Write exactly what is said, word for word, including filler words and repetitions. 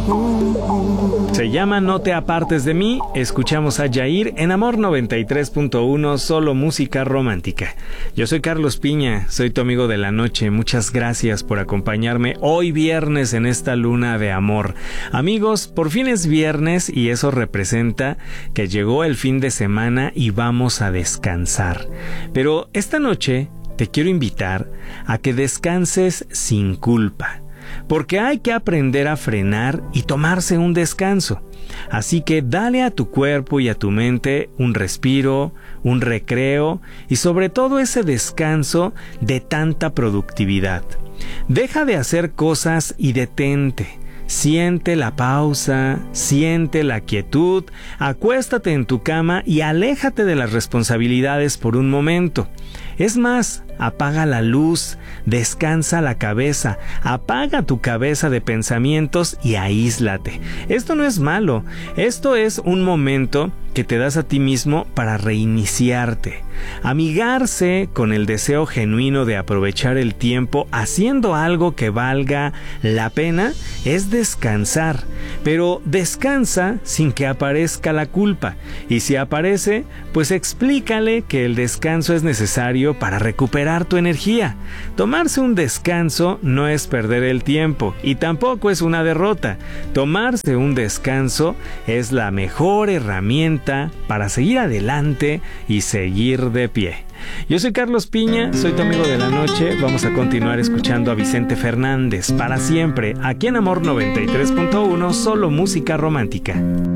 Se llama No te apartes de mí. Escuchamos a Yair en Amor noventa y tres punto uno, solo música romántica. Yo soy Carlos Piña, soy tu amigo de la noche. Muchas gracias por acompañarme hoy viernes en esta luna de amor. Amigos, por fin es viernes y eso representa que llegó el fin de semana y vamos a descansar. Pero esta noche te quiero invitar a que descanses sin culpa. Porque hay que aprender a frenar y tomarse un descanso. Así que dale a tu cuerpo y a tu mente un respiro, un recreo y sobre todo ese descanso de tanta productividad. Deja de hacer cosas y detente. Siente la pausa, siente la quietud, acuéstate en tu cama y aléjate de las responsabilidades por un momento. Es más, apaga la luz, descansa la cabeza, apaga tu cabeza de pensamientos y aíslate. Esto no es malo, esto es un momento que te das a ti mismo para reiniciarte. Amigarse con el deseo genuino de aprovechar el tiempo haciendo algo que valga la pena es descansar, pero descansa sin que aparezca la culpa. Y si aparece, pues explícale que el descanso es necesario para recuperar tu energía. Tomarse un descanso no es perder el tiempo y tampoco es una derrota. Tomarse un descanso es la mejor herramienta para seguir adelante y seguir de pie. Yo soy Carlos Piña, soy tu amigo de la noche. Vamos a continuar escuchando a Vicente Fernández para siempre, aquí en Amor noventa y tres punto uno, solo música romántica.